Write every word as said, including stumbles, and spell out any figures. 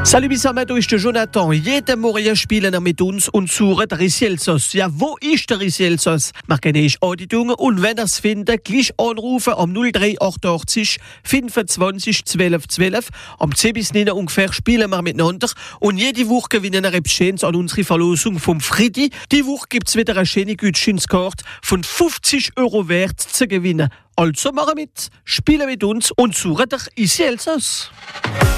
Salut zusammen, du ist der Jonathan. Jeden Morgen spielen wir mit uns und suchen den Risselsos. Ja, wo ist der Risselsos? Wir kennen ich Andietungen und wenn ihr es findet, gleich anrufen am null drei achtundachtzig fünfundzwanzig zwölf zwölf. Am zehn bis neun ungefähr spielen wir miteinander und jede Woche gewinnen wir etwas Schönes an unsere Verlosung vom Friedi. Die Woche gibt es wieder eine schöne Gutscheinskarte von fünfzig Euro wert zu gewinnen. Also machen mit, spielen mit uns und suchen den Risselsos.